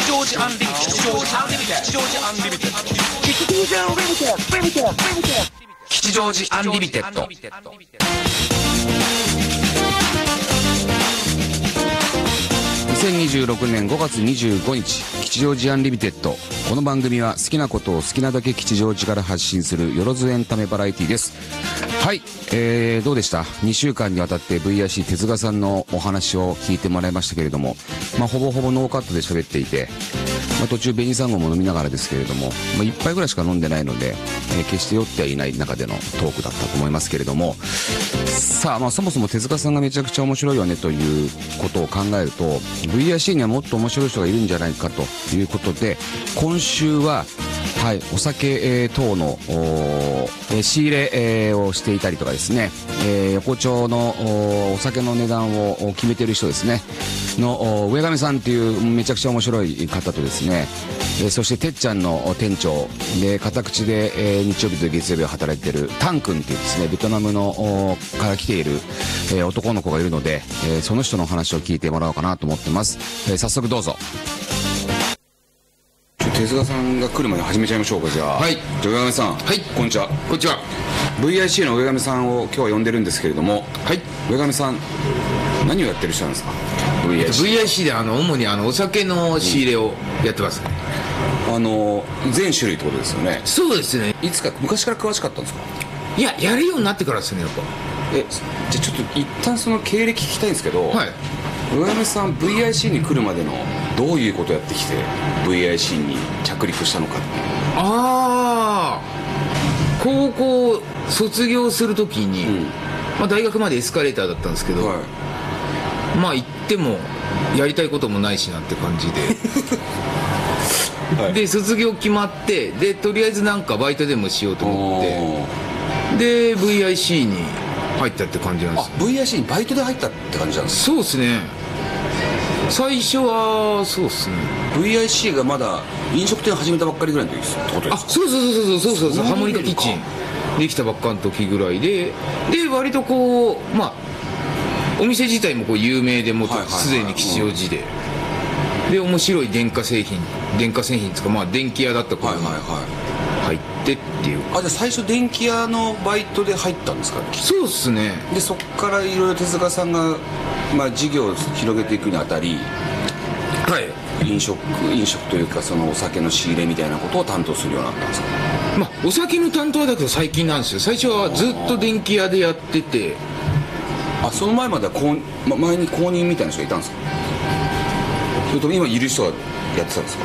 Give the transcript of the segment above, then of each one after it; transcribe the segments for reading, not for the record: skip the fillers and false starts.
祥寺アンリミテッド吉祥寺アンリミテッド吉祥寺アンリミテッド吉祥寺アンリミテッド。 2026年5月25日吉祥寺アンリミテッド。この番組は好きなことを好きなだけ吉祥寺から発信するよろずエンタメバラエティです。はい、どうでした？ 2 週間にわたって VIC 手塚さんのお話を聞いてもらいましたけれども、ほぼほぼノーカットで喋っていて、途中紅サンゴも飲みながらですけれども、1杯ぐらいしか飲んでないので、決して酔ってはいない中でのトークだったと思いますけれども、さあ、そもそも手塚さんがめちゃくちゃ面白いよねということを考えると VIC にはもっと面白い人がいるんじゃないかということで、今週はお酒、等の仕入れ、をしていたりとかですね、横丁のお酒の値段を決めている人ですねの上上さんっていうめちゃくちゃ面白い方とですね、そしててっちゃんの店長で片口で、日曜日と月曜日を働いているタン君っていうですねベトナムのから来ている、男の子がいるので、その人の話を聞いてもらおうかなと思ってます。早速どうぞ。手塚さんが来るまで始めちゃいましょうか。じゃあ、はい、上上さん、はい、こんにちは。 こんにちは。 VIC の上上さんを今日は呼んでるんですけれども、 はい、 上上さん何をやってる人なんですか？ VIC で主にお酒の仕入れをやってます、 全種類ってことですよね。 そうですね。 いつか昔から詳しかったんですか？ いや、やるようになってからですね、やっぱ。 じゃあちょっと一旦その経歴聞きたいんですけど、はい、上上さん VIC に来るまでのどういうことをやってきて VIC に着陸したのかっていう。 高校卒業するときに、大学までエスカレーターだったんですけど、はい、行ってもやりたいこともないしなって感じではい、で卒業決まって、でとりあえずなんかバイトでもしようと思って、で VIC に入ったって感じなんです。 VIC にバイトで入ったって感じなんですか？ そうですね。最初はそうですね。 VIC がまだ飲食店始めたばっかりぐらいの時ってことですか？ そうハモニカキッチンできたばっかの時ぐらいで割とこうお店自体もこう有名で、もうすでに吉祥寺で面白い電化製品つか電気屋だった頃に入ってっていう。 じゃあ最初電気屋のバイトで入ったんですか？ そうっすね。 でそこからいろいろ手塚さんが事業を広げていくにあたり、はい、飲食というかそのお酒の仕入れみたいなことを担当するようになったんですか？ お酒の担当だけど最近なんですよ。最初はずっと電気屋でやってて。 その前までは前に公認みたいな人がいたんですか？それとも今いる人がやってたんです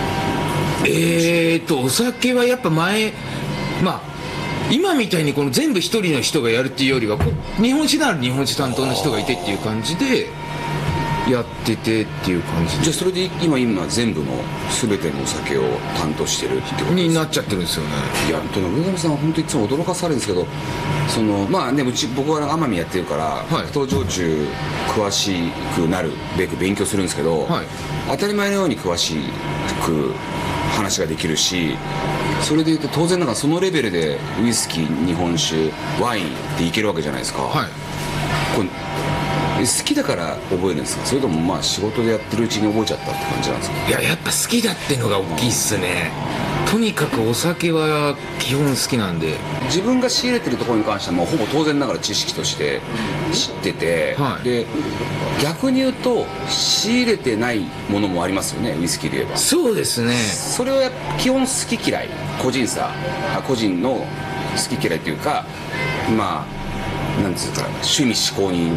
か？ お酒はやっぱ前今みたいにこの全部一人の人がやるっていうよりは、日本酒なら日本酒担当の人がいてっていう感じでやっててっていう感じで。 じゃあそれで今全部の全てのお酒を担当してるってことになっちゃってるんですよね。 いや上上さんは本当にいつも驚かされるんですけど、僕は奄美やってるから、白桃焼酎詳しくなるべく勉強するんですけど、当たり前のように詳しく話ができるし、それでいうと当然ながらそのレベルでウイスキー、日本酒、ワインっていけるわけじゃないですか。これ好きだから覚えるんですか？それとも仕事でやってるうちに覚えちゃったって感じなんですか？ いや、やっぱ好きだってのが大きいっすね。とにかくお酒は基本好きなんで。 自分が仕入れてるところに関してはほぼ当然ながら知識として知ってて、で逆に言うと仕入れてないものもありますよね、ウイスキーで言えば。 そうですね。 それは基本好き嫌い、個人の好き嫌いというか、なんつうか趣味嗜好に